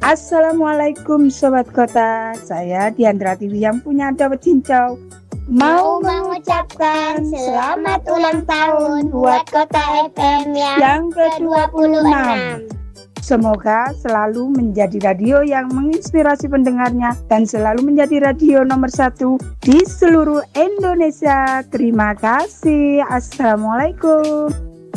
Assalamualaikum Sobat Kota, saya Diandra Tiwi yang punya dawet cincau. Mau mengucapkan selamat ulang tahun buat Kota FM yang ke-26. Semoga selalu menjadi radio yang menginspirasi pendengarnya dan selalu menjadi radio nomor 1 di seluruh Indonesia. Terima kasih. Assalamualaikum.